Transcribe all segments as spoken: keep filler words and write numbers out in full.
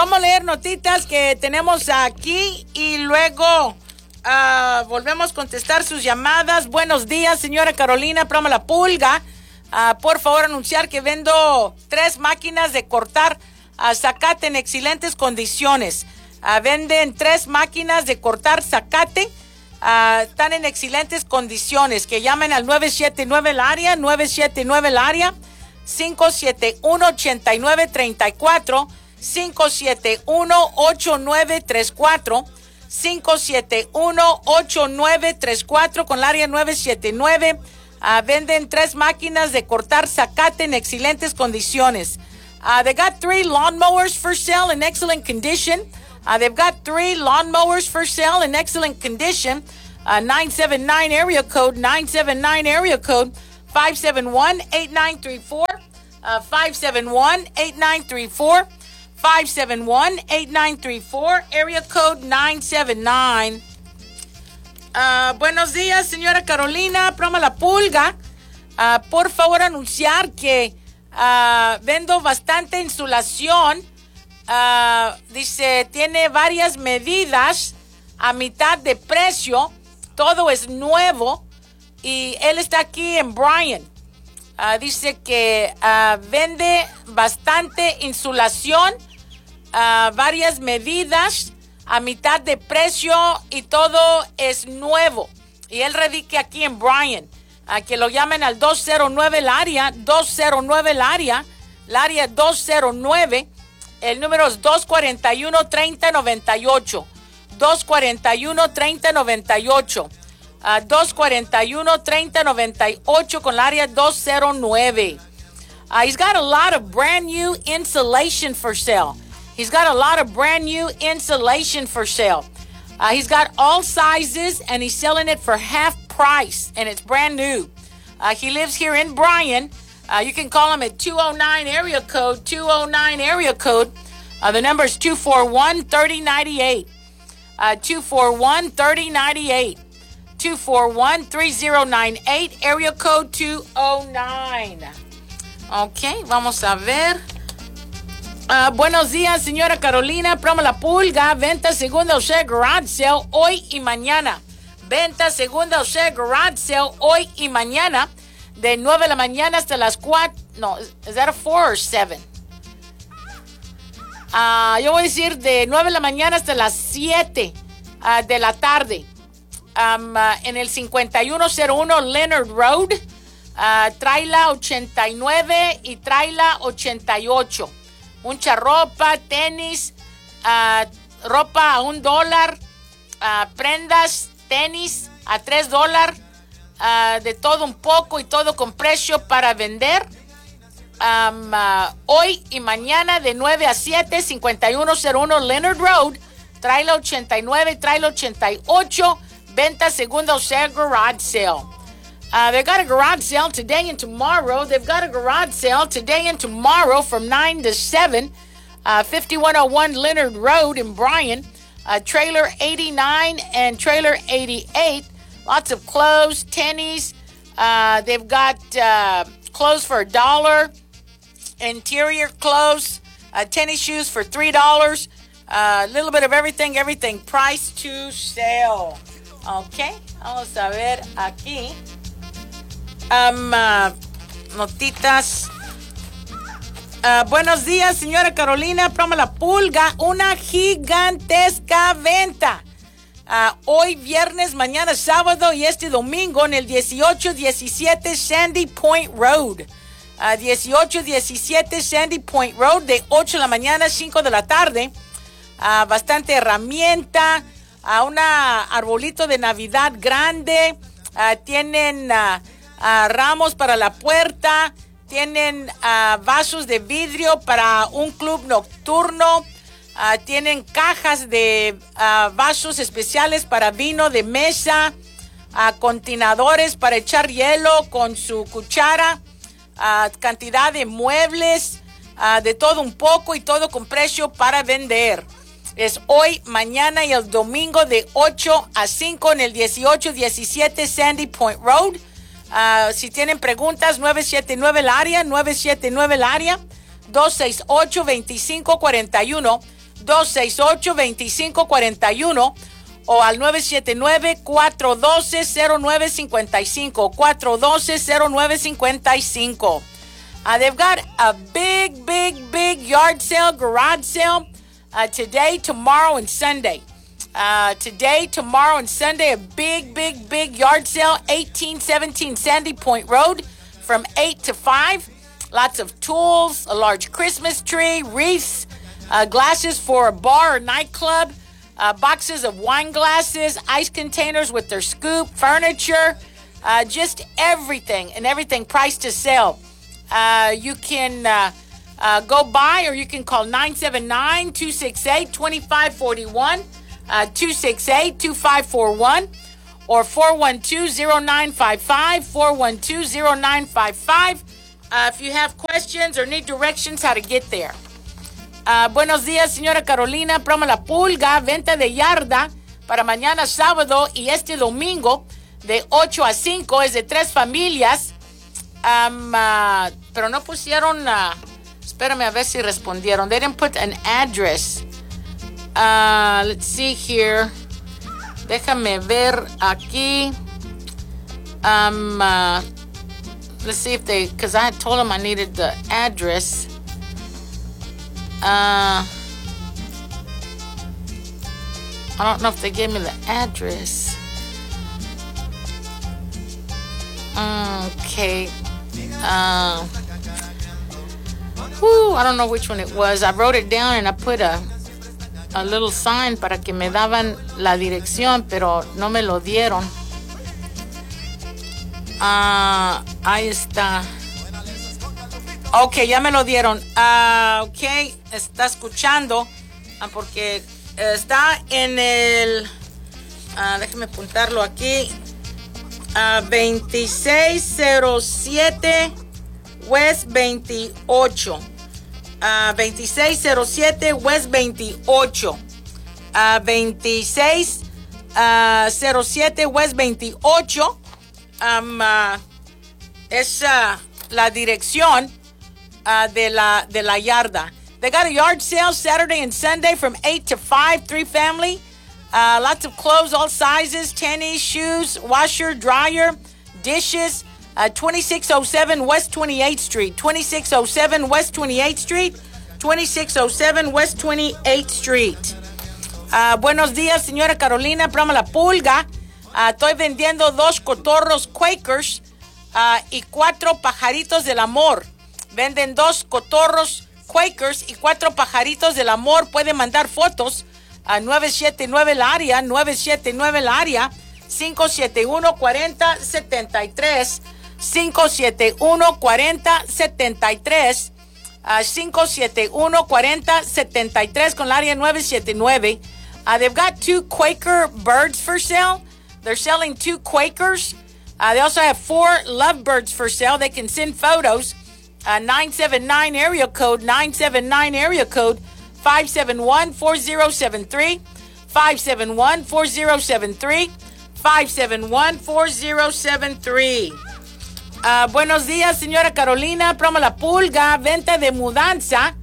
vamos a leer notitas que tenemos aquí y luego uh, volvemos a contestar sus llamadas. Buenos días, señora Carolina, programa La Pulga. Uh, por favor, anunciar que vendo tres máquinas de cortar uh, zacate en excelentes condiciones. Uh, venden tres máquinas de cortar zacate. Uh, están en excelentes condiciones. Que llamen al nueve siete nueve el área, nueve siete nueve el área, cinco siete uno, ocho nueve tres cuatro, cinco siete uno, ocho nueve tres cuatro, cinco siete uno, ocho nueve tres cuatro con el área nueve siete nueve. Uh, venden tres máquinas de cortar zacate en excelentes condiciones. Uh, they got three lawnmowers for sale in excellent condition. Uh, they've got three lawnmowers for sale in excellent condition. Uh, nine seven nine area code, nine seven nine area code, five seven one, eight nine three four, uh, five seven one, eight nine three four, five seven one, eight nine three four, area code nine seven nine. Uh, buenos días, señora Carolina, programa La Pulga. Uh, por favor, anunciar que uh, vendo bastante insulación. Uh, dice, tiene varias medidas a mitad de precio, todo es nuevo y él está aquí en Bryan. Uh, dice que uh, vende bastante insulación, uh, varias medidas a mitad de precio y todo es nuevo. Y él radica aquí en Bryan. Uh, que lo llamen al dos cero nueve el área, dos cero nueve el área, el área dos cero nueve. El número es dos cuatro uno, tres cero nueve ocho. dos cuatro uno, tres cero nueve ocho. Uh, dos cuatro uno, tres cero nueve ocho con el área dos cero nueve. Uh, he's got a lot of brand new insulation for sale. He's got a lot of brand new insulation for sale. Uh, he's got all sizes and he's selling it for half price and it's brand new. Uh, he lives here in Bryan. Uh, you can call him at two oh nine area code, two oh nine area code. Uh, the number is two four one, three oh nine eight. Uh, two four one, three oh nine eight. two four one, three oh nine eight, area code two oh nine. Ok, vamos a ver. Uh, buenos días, señora Carolina, programa La Pulga, venta segunda o sea garage sale hoy y mañana. Venta segunda o sea garage sale hoy y mañana. De nueve de la mañana hasta las cuatro. No, is that a four or seven? Uh, yo voy a decir de nueve de la mañana hasta las siete uh, de la tarde. Um, uh, en el cincuenta y uno cero uno Leonard Road. Uh, tráela ochenta y nueve y tráela ochenta y ocho. Mucha ropa, tenis, uh, ropa a un dólar, uh, prendas, tenis a tres dólares. Uh, de todo un poco y todo con precio para vender. Um, uh, hoy y mañana de nueve a siete, cincuenta y uno cero uno Leonard Road. Tráela ochenta y nueve, tráela ochenta y ocho. Venta segunda o sea garage sale. Uh, they've got a garage sale today and tomorrow. They've got a garage sale today and tomorrow from nine to seven. Uh, fifty-one oh one Leonard Road in Bryan. Uh, trailer eighty-nine and trailer eighty-eight. Lots of clothes, tennies. Uh, they've got uh, clothes for a dollar. Interior clothes. Uh, tennis shoes for three dollars. A uh, little bit of everything. Everything priced to sale. Ok. Vamos a ver aquí. Um, uh, notitas. Uh, buenos días, señora Carolina. Programa La Pulga. Una gigantesca venta. Uh, hoy viernes, mañana sábado y este domingo en el dieciocho diecisiete Sandy Point Road. Uh, dieciocho diecisiete Sandy Point Road de ocho de la mañana a cinco de la tarde. Uh, bastante herramienta. Uh, una arbolito de Navidad grande. Uh, tienen uh, uh, ramos para la puerta. Tienen uh, vasos de vidrio para un club nocturno. Uh, tienen cajas de uh, vasos especiales para vino de mesa, uh, contenedores para echar hielo con su cuchara, uh, cantidad de muebles, uh, de todo un poco y todo con precio para vender. Es hoy, mañana y el domingo de ocho a cinco en el dieciocho diecisiete Sandy Point Road. Uh, si tienen preguntas, nueve siete nueve el área, nueve siete nueve el área, dos seis ocho, dos cinco cuatro uno. dos seis ocho, dos cinco cuatro uno o al nueve siete nueve, cuatro uno dos, cero nueve cinco cinco, cuatro uno dos, cero nueve cinco cinco. Uh, they've got a big, big, big yard sale, garage sale uh, today, tomorrow, and Sunday. Uh, today, tomorrow, and Sunday, a big, big, big yard sale, eighteen seventeen Sandy Point Road from eight to five. Lots of tools, a large Christmas tree, wreaths, uh, glasses for a bar or nightclub, uh, boxes of wine glasses, ice containers with their scoop, furniture, uh, just everything, and everything priced to sale. Uh, you can uh, uh, go by, or you can call nine seven nine, two six eight, two five four one, uh, two six eight, two five four one, or four one two, zero nine five five, four one two, zero nine five five. Uh, if you have questions or need directions how to get there. Uh, buenos días, señora Carolina. Promo La Pulga, venta de yarda para mañana sábado y este domingo de ocho a cinco. Es de tres familias. Um, uh, pero no pusieron, uh, espérame a ver si respondieron. They didn't put an address. Uh, let's see here. Déjame ver aquí. Um, uh, let's see if they, because I had told them I needed the address. Uh, I don't know if they gave me the address. Okay. Uh, whew, I don't know which one it was. I wrote it down and I put a a little sign para que me daban la dirección, pero no me lo dieron. Ah, uh, ahí está. Ok, ya me lo dieron. Uh, ok, está escuchando uh, porque está en el... Uh, déjeme apuntarlo aquí. Uh, veintiséis cero siete West veintiocho. Uh, veintiséis cero siete West veintiocho. Uh, veintiséis cero siete West veintiocho. Um, uh, es uh, la dirección uh, de, la, de la yarda. They got a yard sale Saturday and Sunday from eight to five, three family. Uh, lots of clothes, all sizes, tennies, shoes, washer, dryer, dishes. Uh, twenty-six oh seven West twenty-eighth Street. twenty-six oh seven West twenty-eighth Street. twenty-six oh seven West twenty-eighth Street. Uh, buenos días, señora Carolina. Promo La Pulga. Uh, estoy vendiendo dos cotorros Quakers uh, y cuatro pajaritos del amor. Venden dos cotorros Quakers y cuatro pajaritos del amor. Puede mandar fotos a nueve siete nueve el área, nueve siete nueve el área, cinco siete uno, cuatro cero siete tres, cinco siete uno, cuatro cero siete tres, uh, cinco siete uno, cuatro cero siete tres con el área nueve siete nueve. Uh, they've got two Quaker birds for sale. They're selling two Quakers. Uh, they also have four lovebirds for sale. They can send photos. Uh, nine seven nine area code, nine seven nine area code, five seven one, four zero seven three, five seven one, four zero seven three, five seven one, four zero seven three. Uh, buenos días, señora Carolina. Promo La Pulga, venta de mudanza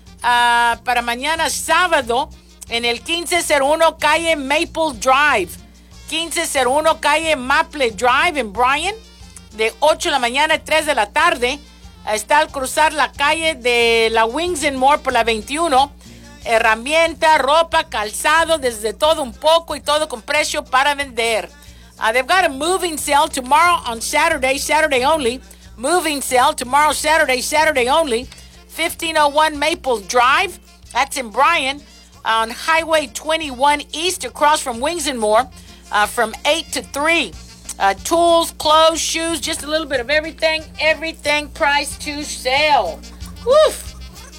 uh, para mañana sábado en el quince cero uno calle Maple Drive. quince cero uno calle Maple Drive en Bryan, de ocho de la mañana a tres de la tarde. Está al cruzar la calle de la Wings and More por la veintiuno. Herramienta, ropa, calzado, desde todo un poco y todo con precio para vender. Uh, they've got a moving sale tomorrow on Saturday, Saturday only. Moving sale tomorrow, Saturday, Saturday only. fifteen oh one Maple Drive. That's in Bryan on Highway twenty-one East across from Wings and More uh, from eight to three. Uh, tools, clothes, shoes, just a little bit of everything. Everything priced to sale. Woof.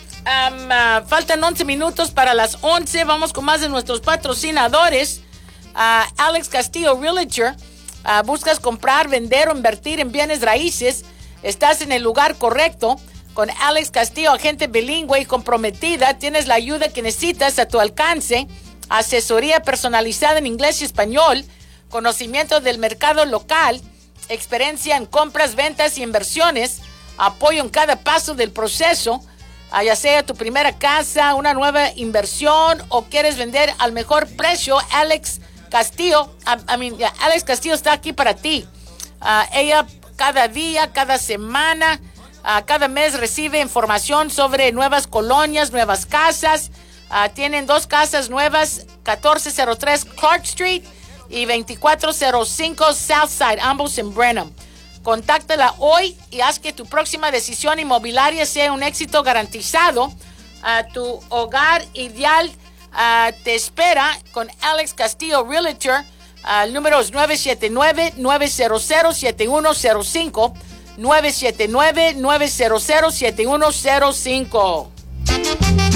Um, uh, faltan once minutos para las once. Vamos con más de nuestros patrocinadores. Uh, Alex Castillo Realtor. Uh, buscas comprar, vender o invertir en bienes raíces. Estás en el lugar correcto. Con Alex Castillo, agente bilingüe y comprometida, tienes la ayuda que necesitas a tu alcance. Asesoría personalizada en inglés y español. Conocimiento del mercado local. Experiencia en compras, ventas y inversiones. Apoyo en cada paso del proceso. uh, ya sea tu primera casa, una nueva inversión o quieres vender al mejor precio, Alex Castillo, I, I mean, yeah, Alex Castillo está aquí para ti. Uh, ella cada día, cada semana, uh, cada mes recibe información sobre nuevas colonias, nuevas casas. Uh, tienen dos casas nuevas, catorce cero tres Clark Street y veinticuatro cero cinco Southside, ambos en Brenham. Contáctala hoy y haz que tu próxima decisión inmobiliaria sea un éxito garantizado. Uh, tu hogar ideal uh, te espera con Alex Castillo Realtor. Uh, el número es nueve siete nueve, nueve cero cero, siete uno cero cinco. nueve siete nueve, nueve cero cero, siete uno cero cinco.